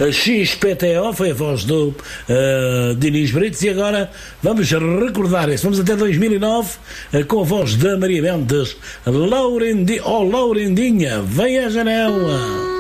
XPTO, foi a voz do Dinis Brites, e agora vamos recordar isso. Vamos até 2009 com a voz da Maria Mendes. Laurendinha, vem à janela.